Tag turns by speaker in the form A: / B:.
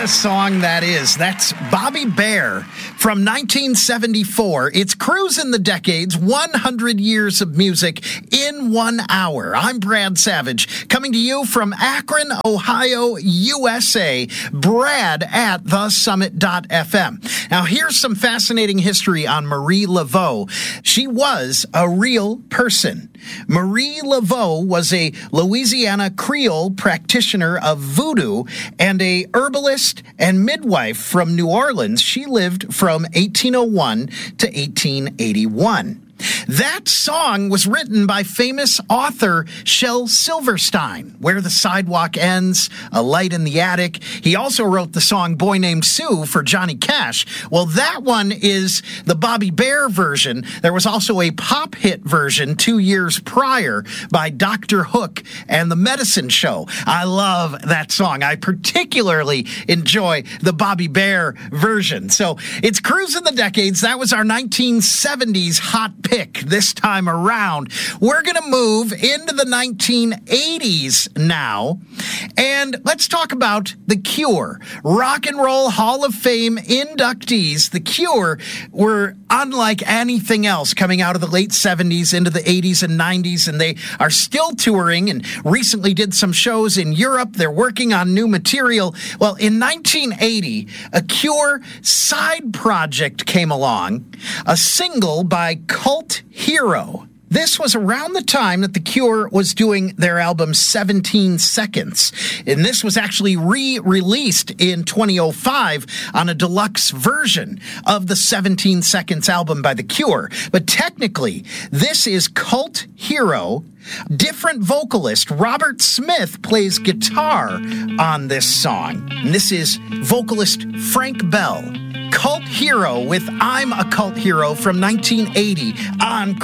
A: a song that is. That's Bobby Bare from 1974. It's Cruising the Decades, 100 years of music in 1 hour. I'm Brad Savage, coming to you from Akron, Ohio, USA. Brad at thesummit.fm. Now, here's some fascinating history on Marie Laveau. She was a real person. Marie Laveau was a Louisiana Creole practitioner of voodoo and a herbalist and midwife from New Orleans. She lived from 1801 to 1881. That song was written by famous author Shel Silverstein, Where the Sidewalk Ends, A Light in the Attic. He also wrote the song Boy Named Sue for Johnny Cash. Well, that one is the Bobby Bare version. There was also a pop hit version 2 years prior by Dr. Hook and the Medicine Show. I love that song. I particularly enjoy the Bobby Bare version. So it's Cruising the Decades. That was our 1970s hot pick this time around. We're going to move into the 1980s now, and let's talk about The Cure. Rock and Roll Hall of Fame inductees. The Cure were unlike anything else coming out of the late 70s into the 80s and 90s, and they are still touring and recently did some shows in Europe. They're working on new material. Well, in 1980, a Cure side project came along, a single by Cult Hero. This was around the time that The Cure was doing their album 17 Seconds. And this was actually re-released in 2005 on a deluxe version of the 17 Seconds album by The Cure. But technically, this is Cult Hero. Different vocalist Robert Smith plays guitar on this song. And this is vocalist Frank Bell. Cult Hero with I'm a Cult Hero from 1980 on